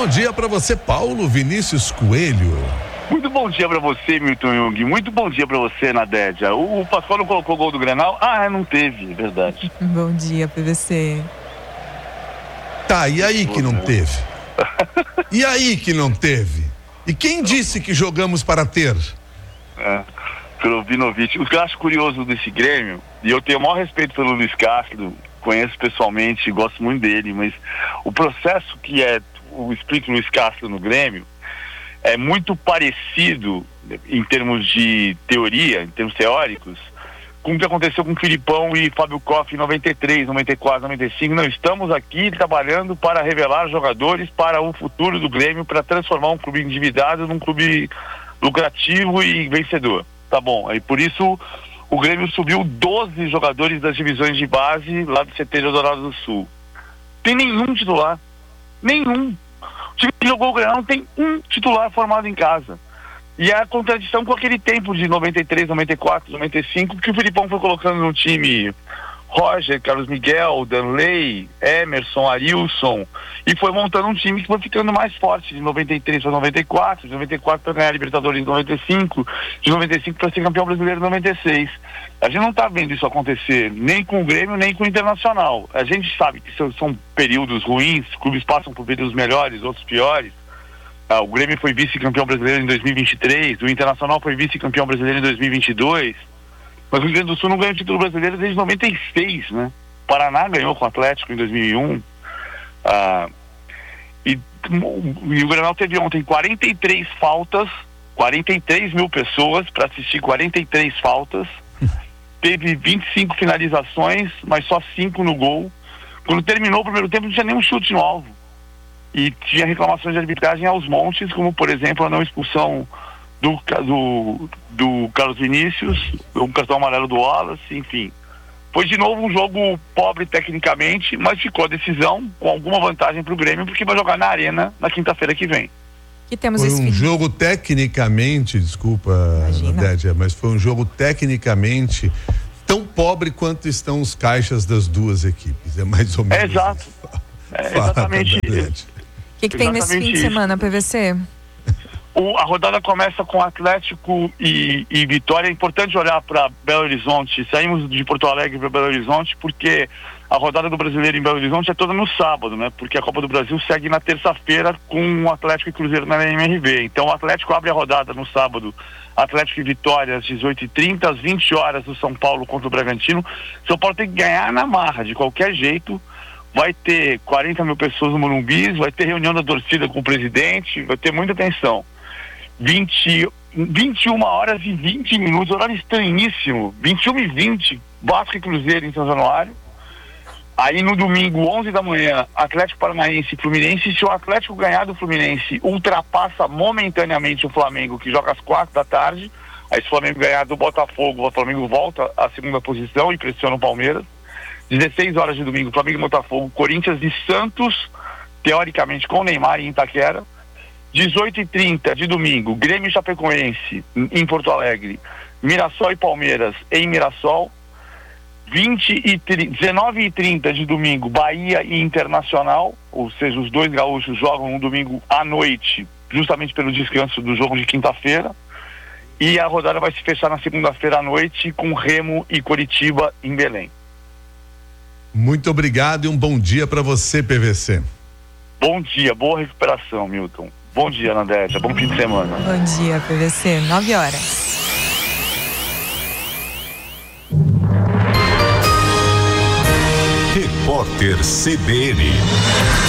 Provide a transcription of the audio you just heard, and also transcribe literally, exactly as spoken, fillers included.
bom dia para você, Paulo Vinícius Coelho. Muito bom dia pra você, Milton Jung. Muito bom dia pra você, Nadédia. O, o Pascoal não colocou o gol do Grenal? Ah, não teve, é verdade. Bom dia, P V C. Tá, e aí que não teve? E aí que não teve? E quem disse que jogamos para ter? É, pelo Vinovich. O que eu acho curioso desse Grêmio, e eu tenho o maior respeito pelo Luiz Castro, conheço pessoalmente, gosto muito dele, mas o processo que é o espírito Luiz Castro no Grêmio é muito parecido em termos de teoria, em termos teóricos, com o que aconteceu com o Filipão e Fábio Koff em noventa e três, noventa e quatro, noventa e cinco. Não, estamos aqui trabalhando para revelar jogadores para o futuro do Grêmio, para transformar um clube endividado num clube lucrativo e vencedor. Tá bom, e por isso o Grêmio subiu doze jogadores das divisões de base lá do C T de Eldorado do Sul. Tem nenhum titular. Nenhum. O time que jogou o Grenal não tem um titular formado em casa. E é a contradição com aquele tempo de noventa e três, noventa e quatro, noventa e cinco, que o Filipão foi colocando no time Roger, Carlos Miguel, Danley, Emerson, Arilson, e foi montando um time que foi ficando mais forte de noventa e três para noventa e quatro, de noventa e quatro para ganhar a Libertadores em noventa e cinco, de noventa e cinco para ser campeão brasileiro em noventa e seis. A gente não está vendo isso acontecer nem com o Grêmio, nem com o Internacional. A gente sabe que são períodos ruins, clubes passam por períodos melhores, outros piores. Ah, o Grêmio foi vice-campeão brasileiro em dois mil e vinte e três, o Internacional foi vice-campeão brasileiro em dois mil e vinte e dois, mas o Rio Grande do Sul não ganha o título brasileiro desde noventa e seis, né? O Paraná ganhou com o Atlético em dois mil e um. Ah, e, e o Grenal teve ontem quarenta e três faltas, quarenta e três mil pessoas para assistir quarenta e três faltas, teve vinte e cinco finalizações, mas só cinco no gol. Quando terminou o primeiro tempo não tinha nenhum chute no alvo. E tinha reclamações de arbitragem aos montes, como por exemplo a não expulsão do, do, do Carlos Vinícius, o cartão amarelo do Wallace, enfim. Foi de novo um jogo pobre tecnicamente, mas ficou a decisão com alguma vantagem para o Grêmio, porque vai jogar na Arena na quinta-feira que vem. Que temos foi esse um fim. jogo tecnicamente, desculpa, Nadédia, mas foi um jogo tecnicamente tão pobre quanto estão os caixas das duas equipes. É mais ou menos. É exato. É exatamente isso. O que, que tem nesse fim de semana, P V C? O, a rodada começa com Atlético e, e Vitória. É importante olhar para Belo Horizonte. Saímos de Porto Alegre para Belo Horizonte porque a rodada do Brasileiro em Belo Horizonte é toda no sábado, né? Porque a Copa do Brasil segue na terça-feira com o Atlético e Cruzeiro na M R V. Então o Atlético abre a rodada no sábado, Atlético e Vitória às dezoito e trinta, às vinte horas do São Paulo contra o Bragantino. São Paulo tem que ganhar na marra, de qualquer jeito. Vai ter quarenta mil pessoas no Morumbi, vai ter reunião da torcida com o presidente, vai ter muita tensão. vinte, vinte e uma horas e vinte minutos, horário estranhíssimo. vinte e uma e vinte, Vasco e Cruzeiro em São Januário. Aí no domingo, onze da manhã, Atlético Paranaense e Fluminense. Se o Atlético ganhar do Fluminense, ultrapassa momentaneamente o Flamengo, que joga às quatro da tarde. Aí se o Flamengo ganhar do Botafogo, o Flamengo volta à segunda posição e pressiona o Palmeiras. dezesseis horas de domingo, Flamengo e Botafogo, Corinthians e Santos, teoricamente com Neymar em Itaquera. dezoito e trinta de domingo, Grêmio e Chapecoense em Porto Alegre, Mirassol e Palmeiras em Mirassol. vinte e trinta, dezenove e trinta de domingo, Bahia e Internacional, ou seja, os dois gaúchos jogam no domingo à noite, justamente pelo descanso do jogo de quinta-feira. E a rodada vai se fechar na segunda-feira à noite com Remo e Coritiba em Belém. Muito obrigado e um bom dia para você, P V C. Bom dia, boa recuperação, Milton. Bom dia, Nadégia, bom fim de semana. Bom dia, P V C, nove horas. Repórter C B N.